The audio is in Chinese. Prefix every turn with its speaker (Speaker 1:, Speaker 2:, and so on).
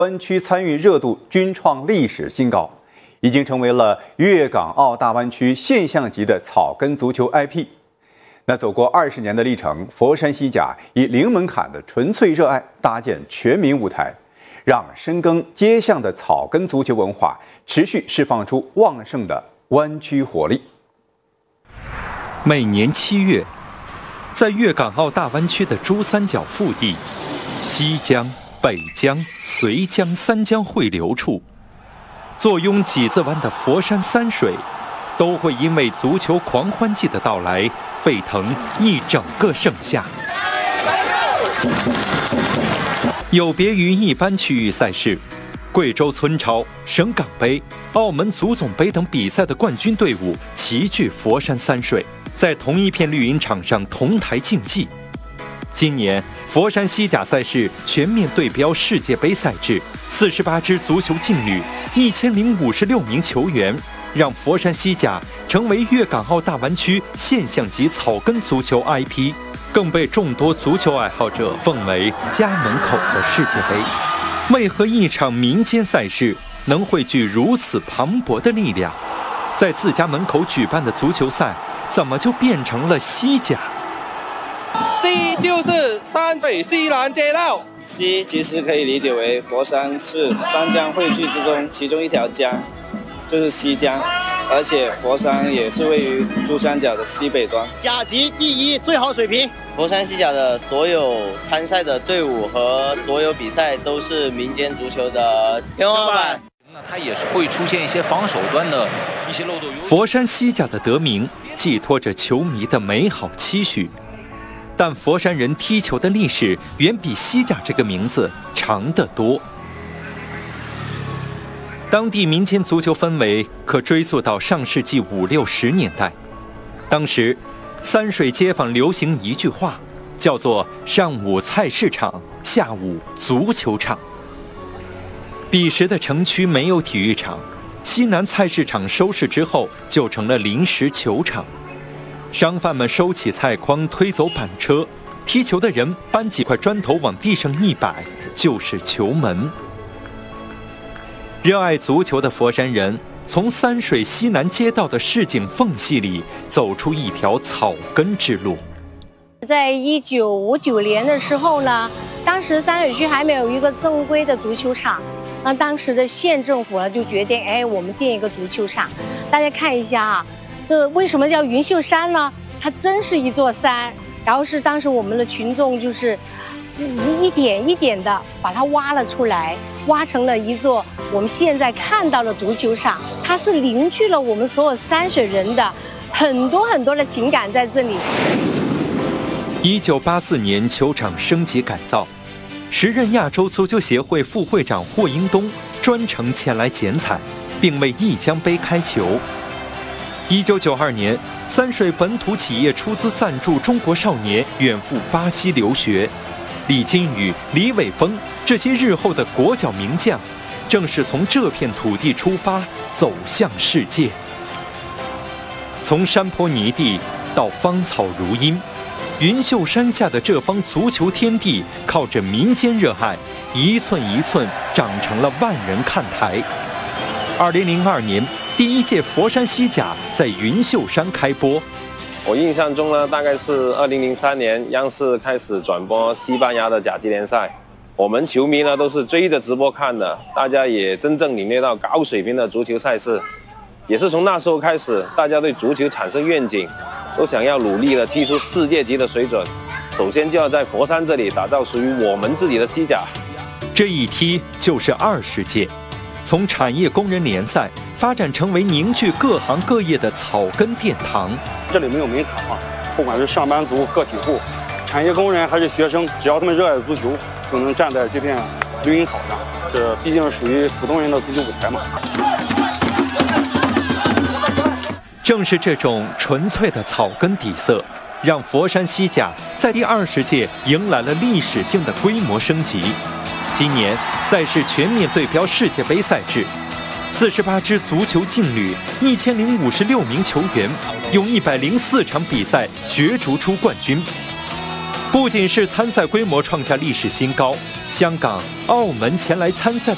Speaker 1: 湾区参与热度均创历史新高，已经成为了粤港澳大湾区现象级的草根足球 IP。那走过20年的历程，佛山西甲以零门槛的纯粹热爱搭建全民舞台，让深耕街巷的草根足球文化持续释放出旺盛的湾区活力。
Speaker 2: 每年7月，在粤港澳大湾区的珠三角腹地，西江、北江、绥江三江汇流处，坐拥几字湾的佛山三水，都会因为足球狂欢季的到来，沸腾一整个盛夏。有别于一般区域赛事，贵州村超、省港杯、澳门足总杯等比赛的冠军队伍齐聚佛山三水，在同一片绿茵场上同台竞技。今年佛山西甲赛事全面对标世界杯赛制，48支足球劲旅，1056名球员，让佛山西甲成为粤港澳大湾区现象级草根足球 IP， 更被众多足球爱好者奉为家门口的世界杯。为何一场民间赛事能汇聚如此磅礴的力量？在自家门口举办的足球赛，怎么就变成了西甲？
Speaker 3: 西就是山水西南街道，西其实可以理解为佛山是三江汇聚之中其中一条江，就是西江，而且佛山也是位于珠三角的西北端，
Speaker 4: 甲级第一最好水平。
Speaker 5: 佛山西甲的所有参赛的队伍和所有比赛都是民间足球的天花板。
Speaker 6: 那它也是会出现一些防守端的一些漏洞。
Speaker 2: 佛山西甲的得名寄托着球迷的美好期许，但佛山人踢球的历史远比西甲这个名字长得多。当地民间足球氛围可追溯到上世纪50、60年代，当时三水街坊流行一句话，叫做上午菜市场，下午足球场。彼时的城区没有体育场，西南菜市场收拾之后就成了临时球场，商贩们收起菜筐，推走板车，踢球的人搬几块砖头往地上一摆，就是球门。热爱足球的佛山人从三水西南街道的市井缝隙里走出一条草根之路。
Speaker 7: 在1959年的时候呢，当时三水区还没有一个正规的足球场，那当时的县政府呢就决定，我们建一个足球场。大家看一下啊，这为什么叫云秀山呢？它真是一座山，然后是当时我们的群众就是一点一点的把它挖了出来，挖成了一座我们现在看到的足球场。它是凝聚了我们所有三水人的很多很多的情感在这里。
Speaker 2: 1984年球场升级改造，时任亚洲足球协会副会长霍英东专程前来剪彩，并为一江杯开球。1992年，三水本土企业出资赞助中国少年远赴巴西留学，李金羽、李玮峰这些日后的国脚名将，正是从这片土地出发，走向世界。从山坡泥地到芳草如茵，云秀山下的这方足球天地，靠着民间热爱，一寸一寸长成了万人看台。2002年，第一届佛山西甲在云秀山开播。
Speaker 8: 我印象中呢，大概是2003年，央视开始转播西班牙的甲级联赛，我们球迷呢都是追着直播看的，大家也真正领略到高水平的足球赛事。也是从那时候开始，大家对足球产生愿景，都想要努力的踢出世界级的水准。首先就要在佛山这里打造属于我们自己的西甲。
Speaker 2: 这一踢就是20届，从产业工人联赛发展成为凝聚各行各业的草根殿堂。
Speaker 9: 这里没有门槛啊，不管是上班族、个体户、产业工人还是学生，只要他们热爱足球，就能站在这片绿茵草上。这毕竟属于普通人的足球舞台嘛。
Speaker 2: 正是这种纯粹的草根底色，让佛山西甲在第20届迎来了历史性的规模升级。今年赛事全面对标世界杯赛制，48支足球劲旅，1056名球员，用104场比赛角逐出冠军。不仅是参赛规模创下历史新高，香港、澳门前来参赛的